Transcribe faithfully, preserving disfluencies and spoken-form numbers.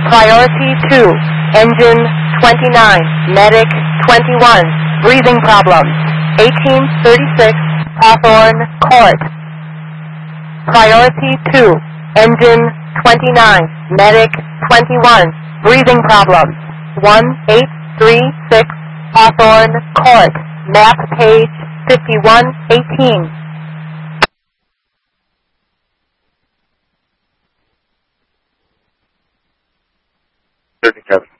Priority two, engine twenty-nine, medic twenty-one, breathing problems, eighteen thirty-six, Hawthorne Court. Priority two, engine twenty-nine, medic twenty-one, breathing problems, one eight three six, Hawthorne Court, map page fifty-one eighteen. Kevin.